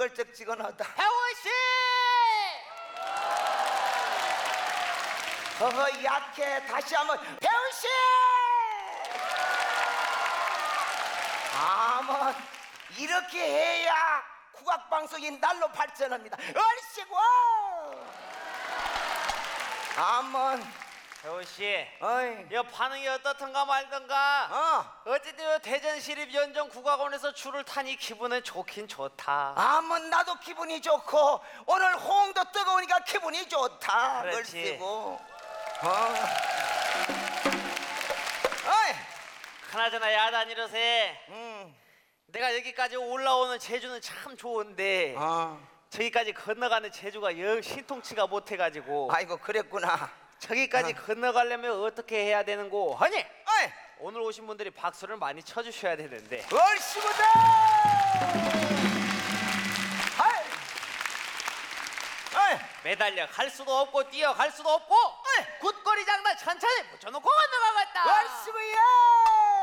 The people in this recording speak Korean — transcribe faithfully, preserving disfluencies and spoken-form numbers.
걸쩍지근하다. 혜원씨! 허허 약해. 다시 한번 배훈씨. 아뭐 이렇게 해야 국악방송이 날로 발전합니다. 얼씨구. 아먼 혜원씨, 어이 이 반응이 어떻든가 말든가 어 어쨌든 대전시립연정국악원에서 줄을 타니 기분은 좋긴 좋다. 아먼 나도 기분이 좋고 오늘 호응도 뜨거우니까 기분이 좋다. 그렇지. 얼씨구. 어 어이 그나저나 야단이러세. 음 내가 여기까지 올라오는 제주는 참 좋은데 어. 저기까지 건너가는 제주가 영 신통치가 못해가지고 아이고 그랬구나. 저기까지 어. 건너가려면 어떻게 해야 되는고 하니? 어이 오늘 오신 분들이 박수를 많이 쳐주셔야 되는데 얼씨구다. 아이 어이 매달려 갈 수도 없고 뛰어갈 수도 없고 어이 굿거리 장난 천천히 붙여놓고 건너가겠다. 얼씨구